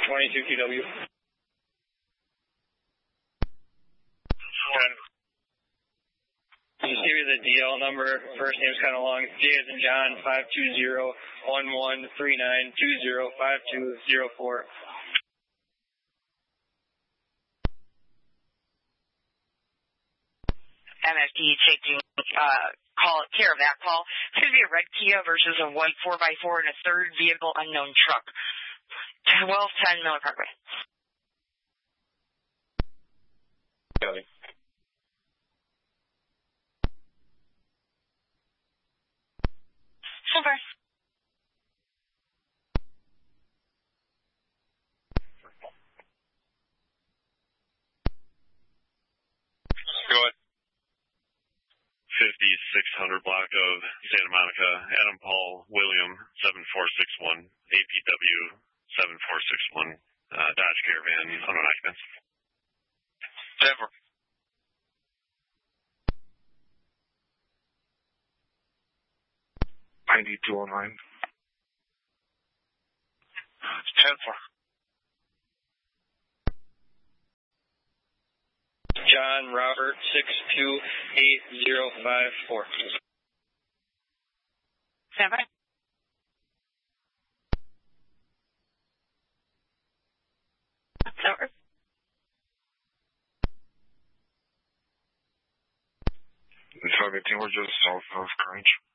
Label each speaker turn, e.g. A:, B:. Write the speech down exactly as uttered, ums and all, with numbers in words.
A: twenty-two Q W.
B: ten.
A: Can you give me the D L number? First name's kind of long. J as in John, five two zero one one three nine two zero five two zero four.
C: M F D taking uh, call, care of that call. It's going to be a red Kia versus a white four by four and a third vehicle unknown truck. twelve ten Miller Parkway.
B: Kelly.
C: Silver.
B: Go ahead. fifty-six hundred block of Santa Monica, Adam Paul William, seven four six one, A P W seven four six one, uh, Dodge Caravan, unknown occupants. Denver.
D: ninety-two oh nine.
B: ten four.
A: John Robert six two eight zero five four.
C: Stand by. Over.
D: seventeen, we're just south of Grange.